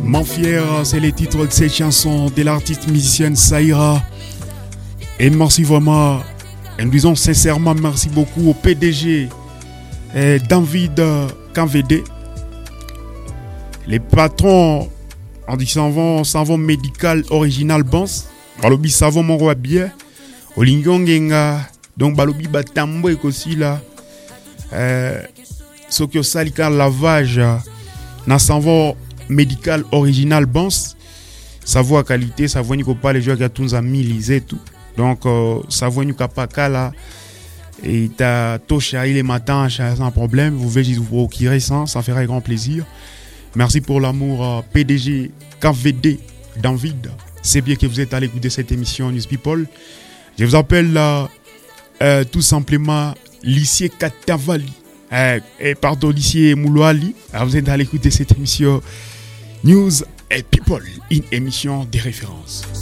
M'en fier, c'est les titres de cette chanson de l'artiste musicienne Saïra. Et merci vraiment, et nous disons sincèrement merci beaucoup au PDG David Kanvede. Les patrons en dit savon médical original Bans. Balobi savon mon roi bien. Olingongenga donc balobi batambo et aussi là. Ce que salika lavage na savon médical original Bans. Savon à qualité, savon ni ko pas les joueurs qui a tous amilisé tout. Donc savon ni kapaka là et ta tosha il est matin sans problème, vous verrez vous procurer ça fera un grand plaisir. Merci pour l'amour PDG KVD David. C'est bien que vous êtes à l'écoute de cette émission News People. Je vous appelle tout simplement Lycée Katavali. Lycée Moulouali. Vous êtes à l'écoute de cette émission News People, une émission de référence.